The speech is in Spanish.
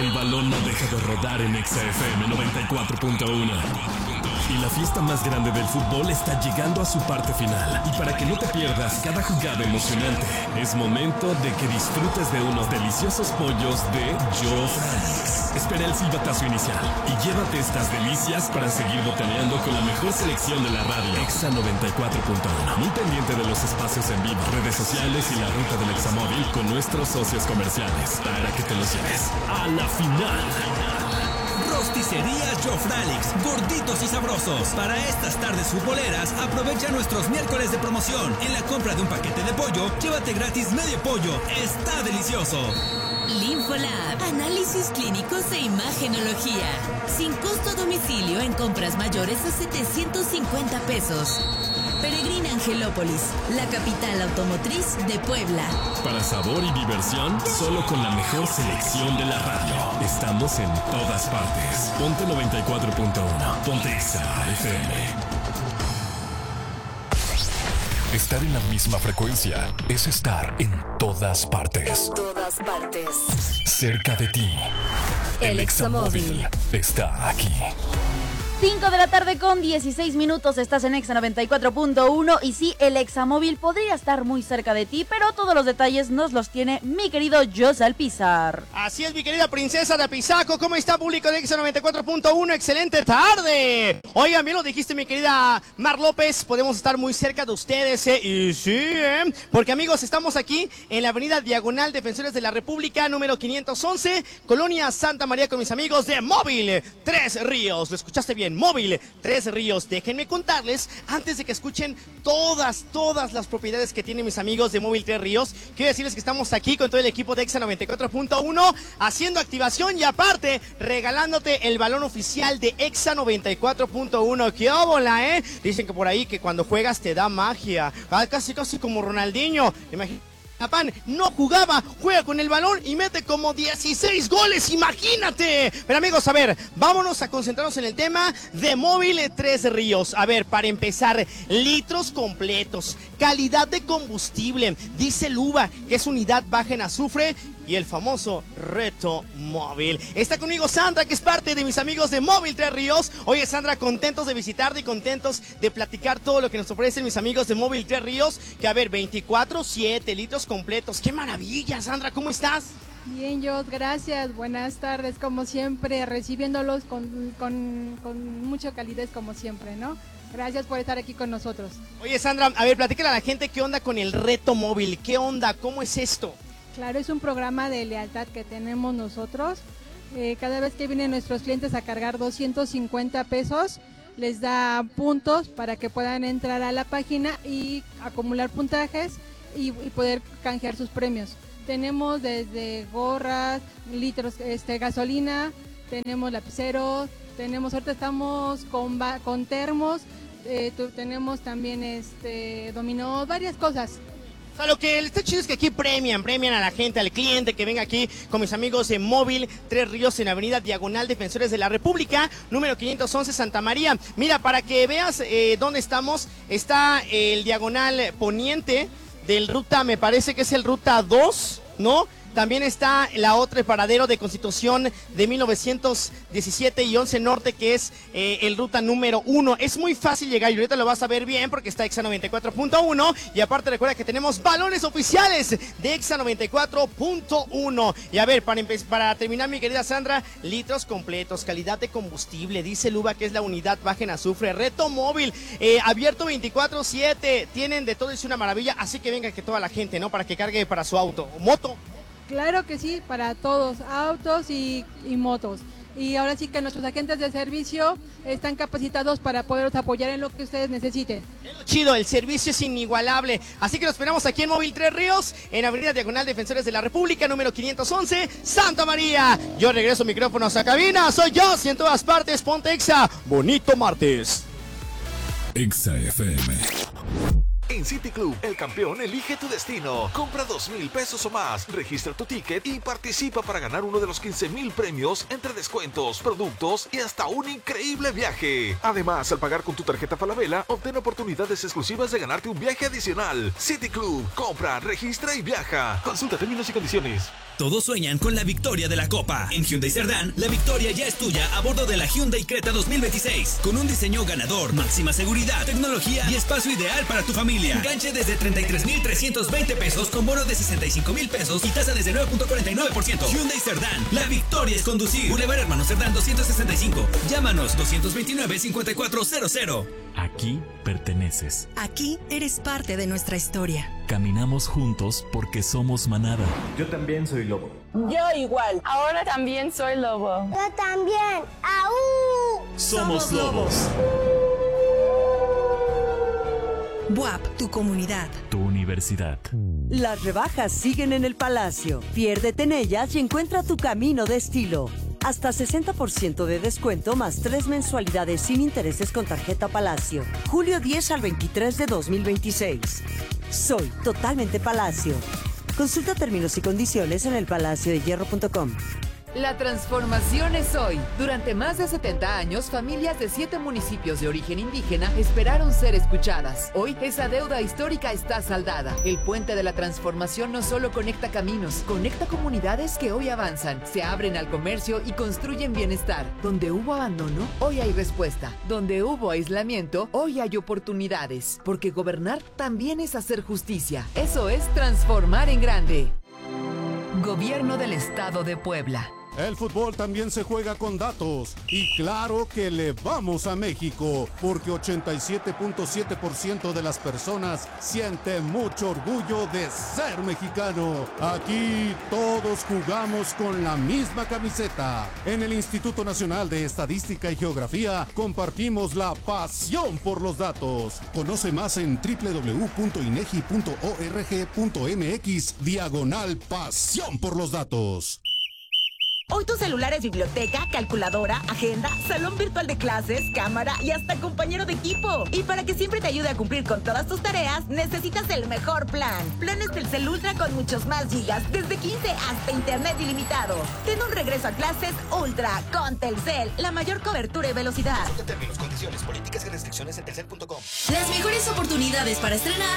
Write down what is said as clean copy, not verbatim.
El balón no deja de rodar en Exa FM 94.1. Y la fiesta más grande del fútbol está llegando a su parte final. Y para que no te pierdas cada jugada emocionante, es momento de que disfrutes de unos deliciosos pollos de Joe Franks. Espera el silbatazo inicial y llévate estas delicias para seguir botaneando con la mejor selección de la radio. Exa 94.1. Muy pendiente de los espacios en vivo, redes sociales y la ruta del Examóvil con nuestros socios comerciales para que te los lleves a la final. Rosticería Jofralix, gorditos y sabrosos. Para estas tardes futboleras, aprovecha nuestros miércoles de promoción. En la compra de un paquete de pollo, llévate gratis medio pollo. Está delicioso. Linfolab, análisis clínicos e imagenología. Sin costo a domicilio en compras mayores a 750 pesos. Peregrina Angelópolis, la capital automotriz de Puebla. Para sabor y diversión, solo con la mejor selección de la radio. Estamos en todas partes. Ponte 94.1. Ponte Exa FM. Estar en la misma frecuencia es estar en todas partes. En todas partes. Cerca de ti. El Examóvil está aquí. 5 de la tarde con 16 minutos, estás en Exa 94.1 y sí, el Examóvil podría estar muy cerca de ti, pero todos los detalles nos los tiene mi querido Jos Alpizar. Así es, mi querida princesa de Apizaco, ¿cómo está público de Exa 94.1? ¡Excelente tarde! Oigan, bien lo dijiste, mi querida Mar López, podemos estar muy cerca de ustedes, y sí, porque amigos, estamos aquí en la avenida Diagonal Defensores de la República, número 511, Colonia Santa María, con mis amigos de Móvil Tres Ríos. ¿Lo escuchaste bien? Móvil Tres Ríos. Déjenme contarles, antes de que escuchen todas las propiedades que tienen mis amigos de Móvil Tres Ríos, quiero decirles que estamos aquí con todo el equipo de Exa 94.1 haciendo activación y aparte regalándote el balón oficial de Exa 94.1. ¡Qué óbola, Dicen que por ahí que cuando juegas te da magia. Casi como Ronaldinho. Imagínate. Pan no jugaba, juega con el balón y mete como 16 goles, imagínate. Pero amigos, a ver, vámonos a concentrarnos en el tema de Móvil Tres Ríos. A ver, para empezar, litros completos, calidad de combustible, diésel uva, que es unidad baja en azufre, y el famoso reto móvil. Está conmigo Sandra, que es parte de mis amigos de Móvil Tres Ríos. Oye, Sandra, contentos de visitarte y contentos de platicar todo lo que nos ofrecen mis amigos de Móvil Tres Ríos, que a ver, 24/7 litros completos. ¡Qué maravilla, Sandra! ¿Cómo estás? Bien, Jos, gracias. Buenas tardes, como siempre, recibiéndolos con mucha calidez, como siempre, ¿no? Gracias por estar aquí con nosotros. Oye, Sandra, a ver, platícale a la gente qué onda con el reto móvil. ¿Qué onda? ¿Cómo es esto? Claro, es un programa de lealtad que tenemos nosotros. Cada vez que vienen nuestros clientes a cargar 250 pesos, les da puntos para que puedan entrar a la página y acumular puntajes y poder canjear sus premios. Tenemos desde gorras, litros, gasolina, tenemos lapiceros, ahorita estamos con termos, tenemos también dominó, varias cosas. O sea, lo que está chido es que aquí premian a la gente, al cliente que venga aquí con mis amigos de Móvil Tres Ríos en Avenida Diagonal Defensores de la República, número 511 Santa María. Mira, para que veas dónde estamos, está el Diagonal Poniente del ruta, me parece que es el ruta 2, ¿no? También está la otra, el paradero de Constitución de 1917 y 11 Norte, que es el ruta número 1. Es muy fácil llegar y ahorita lo vas a ver bien porque está Exa 94.1. Y aparte recuerda que tenemos balones oficiales de Exa 94.1. Y a ver, para terminar, mi querida Sandra, litros completos, calidad de combustible, diésel uva, que es la unidad baja en azufre, reto móvil, abierto 24/7. Tienen de todo, es una maravilla. Así que venga que toda la gente, ¿no? Para que cargue para su auto o moto. Claro que sí, para todos, autos y motos. Y ahora sí que nuestros agentes de servicio están capacitados para poderlos apoyar en lo que ustedes necesiten. Chido, el servicio es inigualable. Así que nos esperamos aquí en Móvil Tres Ríos, en Avenida Diagonal Defensores de la República, número 511, Santa María. Yo regreso micrófonos a cabina, soy yo, y en todas partes, ponte Exa. Bonito martes. Exa FM. En City Club, el campeón elige tu destino. Compra 2,000 pesos o más, registra tu ticket y participa para ganar uno de los 15,000 premios entre descuentos, productos y hasta un increíble viaje. Además, al pagar con tu tarjeta Falabella, obtén oportunidades exclusivas de ganarte un viaje adicional. City Club, compra, registra y viaja. Consulta términos y condiciones. Todos sueñan con la victoria de la Copa. En Hyundai Cerdán, la victoria ya es tuya a bordo de la Hyundai Creta 2026. Con un diseño ganador, máxima seguridad, tecnología y espacio ideal para tu familia. Enganche desde 33,320 pesos con bono de 65,000 pesos y tasa desde 9.49%. Hyundai Cerdán, la victoria es conducir. Boulevard Hermano Cerdán 265. Llámanos 229-5400. Aquí perteneces. Aquí eres parte de nuestra historia. Caminamos juntos porque somos manada. Yo también soy lobo. Yo igual. Ahora también soy lobo. Yo también. ¡Aú! Somos lobos. BUAP, tu comunidad. Tu universidad. Las rebajas siguen en el Palacio. Piérdete en ellas y encuentra tu camino de estilo. Hasta 60% de descuento más 3 mensualidades sin intereses con tarjeta Palacio. Julio 10 al 23 de 2026. Soy totalmente Palacio. Consulta términos y condiciones en elpalaciodehierro.com. La transformación es hoy. Durante más de 70 años, familias de 7 municipios de origen indígena esperaron ser escuchadas. Hoy, esa deuda histórica está saldada. El puente de la transformación no solo conecta caminos, conecta comunidades que hoy avanzan, se abren al comercio y construyen bienestar. Donde hubo abandono, hoy hay respuesta. Donde hubo aislamiento, hoy hay oportunidades. Porque gobernar también es hacer justicia. Eso es transformar en grande. Gobierno del Estado de Puebla. El fútbol también se juega con datos y claro que le vamos a México porque 87.7% de las personas siente mucho orgullo de ser mexicano. Aquí todos jugamos con la misma camiseta. En el Instituto Nacional de Estadística y Geografía compartimos la pasión por los datos. Conoce más en www.inegi.org.mx/pasión por los datos. Hoy tu celular es biblioteca, calculadora, agenda, salón virtual de clases, cámara y hasta compañero de equipo. Y para que siempre te ayude a cumplir con todas tus tareas, necesitas el mejor plan. Planes Telcel Ultra con muchos más gigas, desde 15 hasta internet ilimitado. Ten un regreso a clases Ultra con Telcel, la mayor cobertura y velocidad. Consulta términos, condiciones, políticas y restricciones en telcel.com. Las mejores oportunidades para estrenar